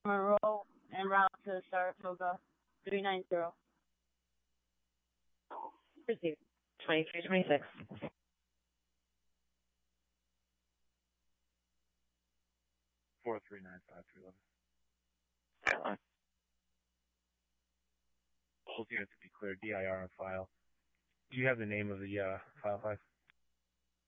Monroe en route to Saratoga 390. Proceed. 2326. 4395311. Both units to be clear. DIR on file. Do you have the name of the file 5?